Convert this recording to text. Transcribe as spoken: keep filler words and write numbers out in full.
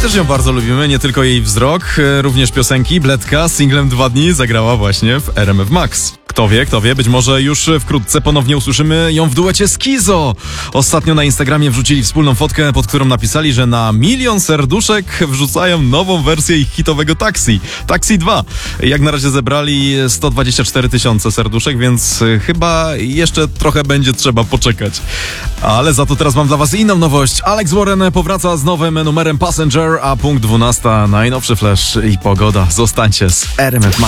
też ją bardzo lubimy, nie tylko jej wzrok, również piosenki. Bledka z singlem Dwa dni zagrała właśnie w R M F Max. Kto wie, kto wie, być może już wkrótce ponownie usłyszymy ją w duecie z Kizo. Ostatnio na Instagramie wrzucili wspólną fotkę, pod którą napisali, że na milion serduszek wrzucają nową wersję ich hitowego Taxi. Taxi dwa. Jak na razie zebrali sto dwadzieścia cztery tysiące serduszek, więc chyba jeszcze trochę będzie trzeba poczekać. Ale za to teraz mam dla was inną nowość. Alex Warren powraca z nowym numerem Passenger, a punkt dwunasta najnowszy flash i pogoda. Zostańcie z R M F Max.